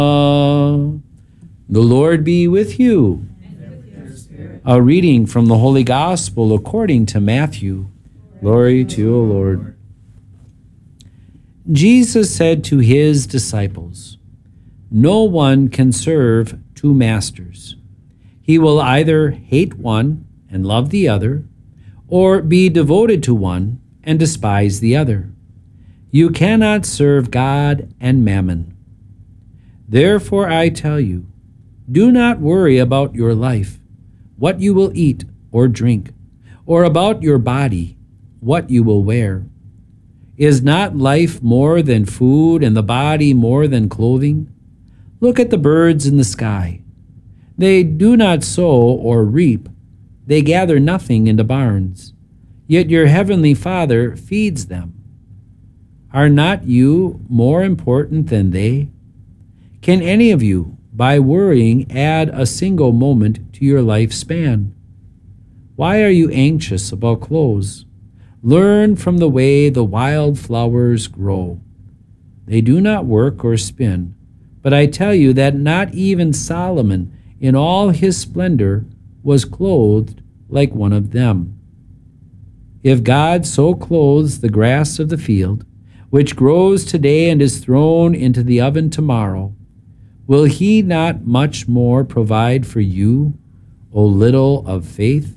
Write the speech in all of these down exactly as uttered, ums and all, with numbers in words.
Uh, the Lord be with you. And with your spirit. A reading from the Holy Gospel according to Matthew. Glory to you, O Lord. Jesus said to his disciples, "No one can serve two masters. He will either hate one and love the other, or be devoted to one and despise the other. You cannot serve God and mammon. Therefore I tell you, do not worry about your life, what you will eat or drink, or about your body, what you will wear. Is not life more than food and the body more than clothing? Look at the birds in the sky. They do not sow or reap. They gather nothing into barns. Yet your heavenly Father feeds them. Are not you more important than they? Can any of you, by worrying, add a single moment to your lifespan? Why are you anxious about clothes? Learn from the way the wild flowers grow. They do not work or spin, but I tell you that not even Solomon in all his splendor was clothed like one of them. If God so clothes the grass of the field, which grows today and is thrown into the oven tomorrow, will he not much more provide for you, O little of faith?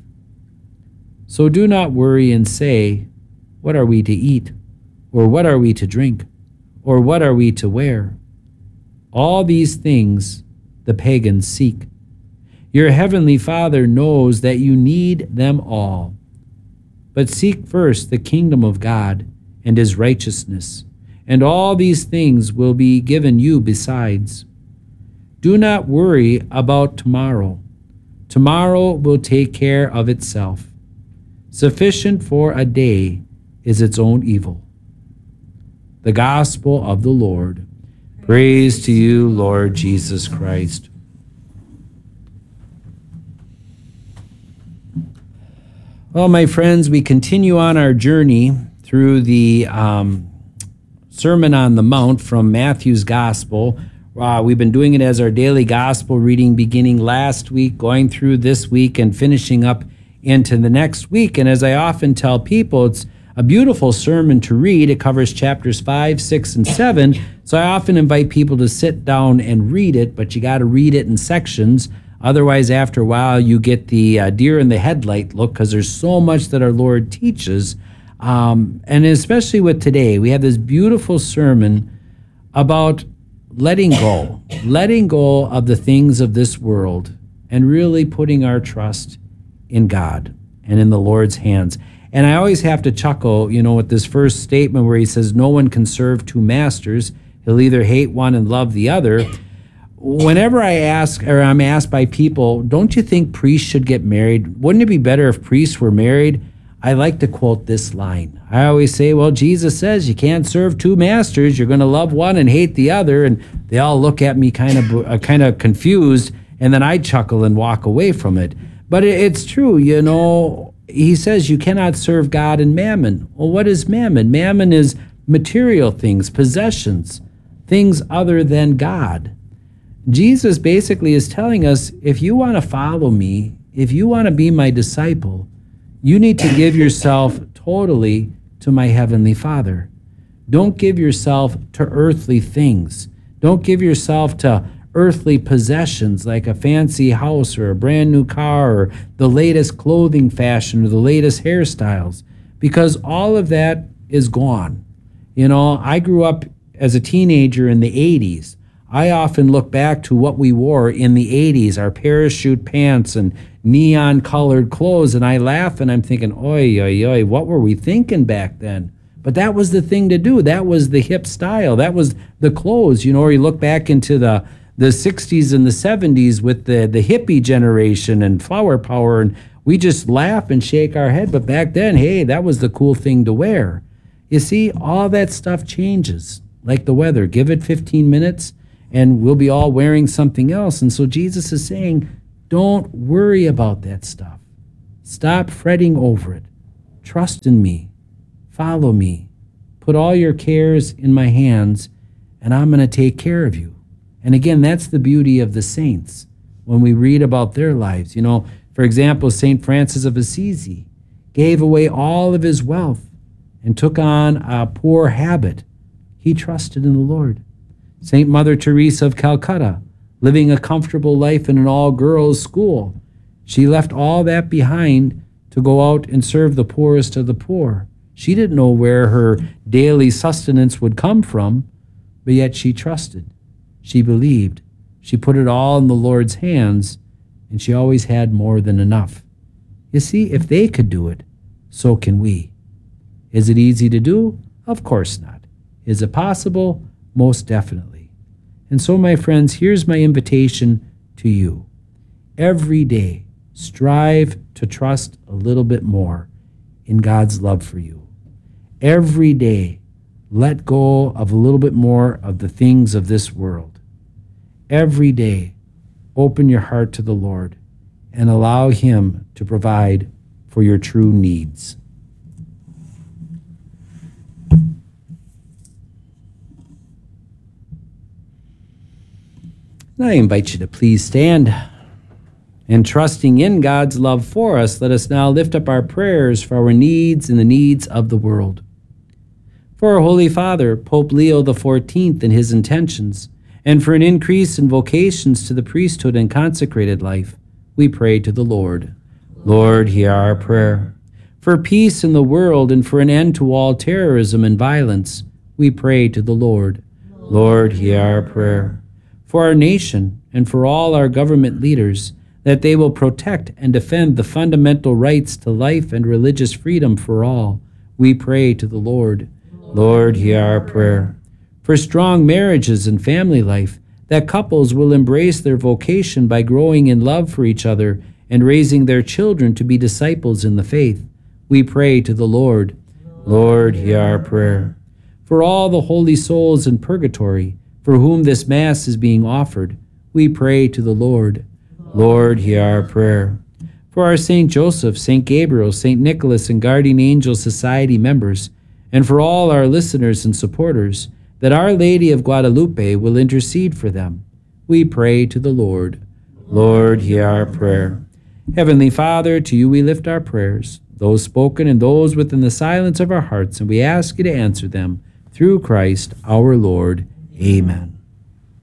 So do not worry and say, what are we to eat? Or what are we to drink? Or what are we to wear? All these things the pagans seek. Your heavenly Father knows that you need them all. But seek first the kingdom of God and his righteousness, and all these things will be given you besides. Do not worry about tomorrow. Tomorrow will take care of itself. Sufficient for a day is its own evil." The Gospel of the Lord. Praise to you, Lord Jesus Christ. Well, my friends, we continue on our journey through the um, Sermon on the Mount from Matthew's Gospel. Uh, we've been doing it as our daily Gospel reading beginning last week, going through this week, and finishing up into the next week. And as I often tell people, it's a beautiful sermon to read. It covers chapters five, six, and seven. So I often invite people to sit down and read it, but you got to read it in sections. Otherwise, after a while, you get the uh, deer in the headlight look, because there's so much that our Lord teaches. Um, and especially with today, we have this beautiful sermon about letting go, letting go of the things of this world and really putting our trust in God and in the Lord's hands. And I always have to chuckle, you know, with this first statement where he says, no one can serve two masters. He'll either hate one and love the other. Whenever I ask, or I'm asked by people, don't you think priests should get married? Wouldn't it be better if priests were married? I like to quote this line. I always say, well, Jesus says you can't serve two masters. You're going to love one and hate the other. And they all look at me kind of uh, kind of confused, and then I chuckle and walk away from it. But it's true, you know. He says you cannot serve God and mammon. Well, what is mammon? Mammon is material things, possessions, things other than God. Jesus basically is telling us, if you want to follow me, if you want to be my disciple, you need to give yourself totally to my heavenly Father. Don't give yourself to earthly things. Don't give yourself to earthly possessions like a fancy house or a brand new car or the latest clothing fashion or the latest hairstyles, because all of that is gone. You know, I grew up as a teenager in the eighties. I often look back to what we wore in the eighties, our parachute pants and neon colored clothes, and I laugh and I'm thinking, oi, oi, oi, what were we thinking back then? But that was the thing to do. That was the hip style. That was the clothes, you know, or you look back into the the sixties and the seventies with the, the hippie generation and flower power, and we just laugh and shake our head. But back then, hey, that was the cool thing to wear. You see, all that stuff changes, like the weather. Give it fifteen minutes, and we'll be all wearing something else. And so Jesus is saying, don't worry about that stuff. Stop fretting over it. Trust in me. Follow me. Put all your cares in my hands, and I'm going to take care of you. And again, that's the beauty of the saints when we read about their lives. You know, for example, Saint Francis of Assisi gave away all of his wealth and took on a poor habit. He trusted in the Lord. Saint Mother Teresa of Calcutta, living a comfortable life in an all-girls school, she left all that behind to go out and serve the poorest of the poor. She didn't know where her daily sustenance would come from, but yet she trusted. She believed. She put it all in the Lord's hands, and she always had more than enough. You see, if they could do it, so can we. Is it easy to do? Of course not. Is it possible? Most definitely. And so, my friends, here's my invitation to you. Every day, strive to trust a little bit more in God's love for you. Every day, let go of a little bit more of the things of this world. Every day, open your heart to the Lord and allow Him to provide for your true needs. And I invite you to please stand. And trusting in God's love for us, let us now lift up our prayers for our needs and the needs of the world. For our Holy Father, Pope Leo the fourteenth, and his intentions, and for an increase in vocations to the priesthood and consecrated life, we pray to the Lord. Lord, hear our prayer. For peace in the world and for an end to all terrorism and violence, we pray to the Lord. Lord, hear our prayer. For our nation and for all our government leaders, that they will protect and defend the fundamental rights to life and religious freedom for all, we pray to the Lord. Lord, hear our prayer. For strong marriages and family life, that couples will embrace their vocation by growing in love for each other and raising their children to be disciples in the faith, we pray to the Lord. Lord, hear our prayer. For all the holy souls in purgatory, for whom this Mass is being offered, we pray to the Lord. Lord, hear our prayer. For our Saint Joseph, Saint Gabriel, Saint Nicholas, and Guardian Angel Society members, and for all our listeners and supporters, that Our Lady of Guadalupe will intercede for them, we pray to the Lord. Lord, hear our prayer. Heavenly Father, to you we lift our prayers, those spoken and those within the silence of our hearts, and we ask you to answer them through Christ our Lord. Amen.